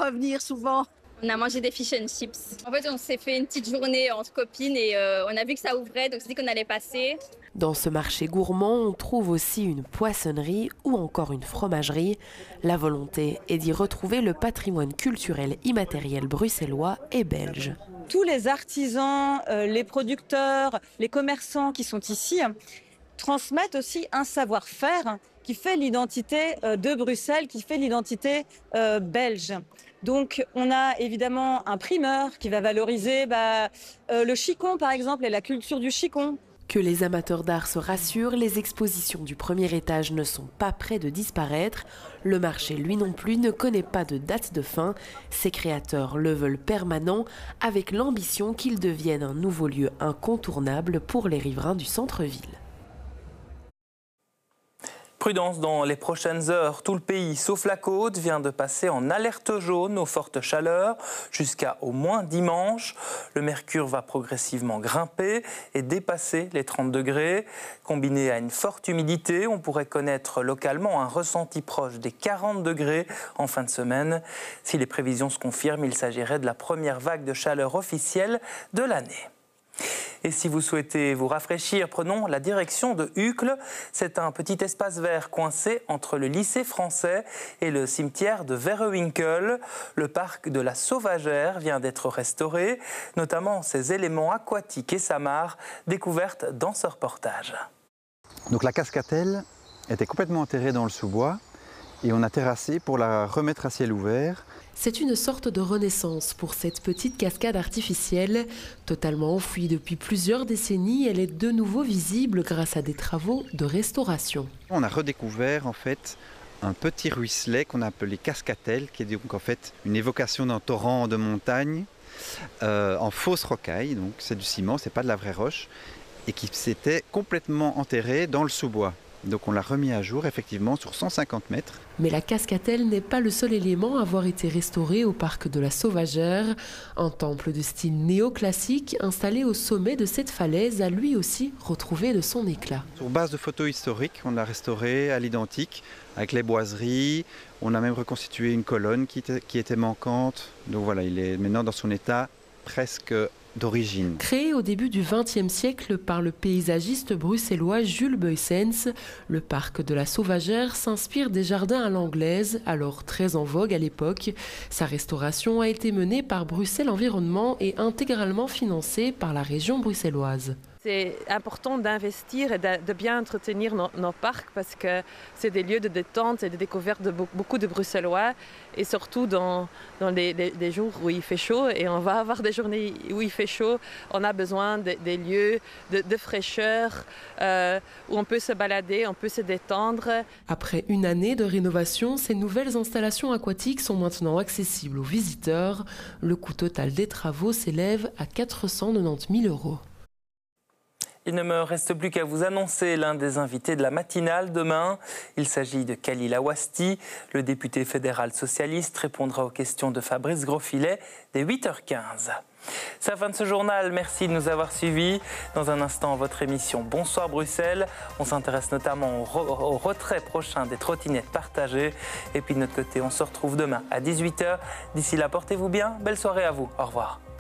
revenir souvent. On a mangé des fish and chips. En fait, on s'est fait une petite journée entre copines et on a vu que ça ouvrait, donc on s'est dit qu'on allait passer. Dans ce marché gourmand, on trouve aussi une poissonnerie ou encore une fromagerie. La volonté est d'y retrouver le patrimoine culturel immatériel bruxellois et belge. Tous les artisans, les producteurs, les commerçants qui sont ici transmettent aussi un savoir-faire qui fait l'identité de Bruxelles, qui fait l'identité belge. Donc on a évidemment un primeur qui va valoriser le chicon par exemple et la culture du chicon. Que les amateurs d'art se rassurent, les expositions du premier étage ne sont pas près de disparaître. Le marché, lui non plus, ne connaît pas de date de fin. Ses créateurs le veulent permanent, avec l'ambition qu'il devienne un nouveau lieu incontournable pour les riverains du centre-ville. Prudence dans les prochaines heures. Tout le pays, sauf la côte, vient de passer en alerte jaune aux fortes chaleurs jusqu'à au moins dimanche. Le mercure va progressivement grimper et dépasser les 30 degrés. Combiné à une forte humidité, on pourrait connaître localement un ressenti proche des 40 degrés en fin de semaine. Si les prévisions se confirment, il s'agirait de la première vague de chaleur officielle de l'année. Et si vous souhaitez vous rafraîchir, prenons la direction de Uccle. C'est un petit espace vert coincé entre le lycée français et le cimetière de Verrewinkel. Le parc de la Sauvagère vient d'être restauré, notamment ses éléments aquatiques et sa mare, découvertes dans ce reportage. Donc la cascatelle était complètement enterrée dans le sous-bois et on a terrassé pour la remettre à ciel ouvert. C'est une sorte de renaissance pour cette petite cascade artificielle. Totalement enfouie depuis plusieurs décennies, elle est de nouveau visible grâce à des travaux de restauration. On a redécouvert en fait un petit ruisselet qu'on a appelé cascatelle, qui est donc en fait une évocation d'un torrent de montagne en fausse rocaille, donc c'est du ciment, c'est pas de la vraie roche, et qui s'était complètement enterré dans le sous-bois. Donc on l'a remis à jour effectivement sur 150 mètres. Mais la cascatelle n'est pas le seul élément à avoir été restauré au parc de la Sauvagère. Un temple de style néoclassique installé au sommet de cette falaise a lui aussi retrouvé de son éclat. Sur base de photos historiques, on l'a restauré à l'identique avec les boiseries. On a même reconstitué une colonne qui était manquante. Donc voilà, il est maintenant dans son état presque d'origine. Créé au début du XXe siècle par le paysagiste bruxellois Jules Buysens, le parc de la Sauvagère s'inspire des jardins à l'anglaise, alors très en vogue à l'époque. Sa restauration a été menée par Bruxelles Environnement et intégralement financée par la région bruxelloise. C'est important d'investir et de bien entretenir nos parcs parce que c'est des lieux de détente et de découverte de beaucoup de Bruxellois et surtout dans des jours où il fait chaud et on va avoir des journées où il fait chaud, on a besoin des lieux de fraîcheur où on peut se balader, on peut se détendre. Après une année de rénovation, ces nouvelles installations aquatiques sont maintenant accessibles aux visiteurs. Le coût total des travaux s'élève à 490 000 €. Il ne me reste plus qu'à vous annoncer l'un des invités de la matinale demain. Il s'agit de Khalil Awasti. Le député fédéral socialiste répondra aux questions de Fabrice Grosfilet dès 8h15. C'est la fin de ce journal. Merci de nous avoir suivis. Dans un instant, votre émission Bonsoir Bruxelles. On s'intéresse notamment au retrait prochain des trottinettes partagées. Et puis de notre côté, on se retrouve demain à 18h. D'ici là, portez-vous bien. Belle soirée à vous. Au revoir.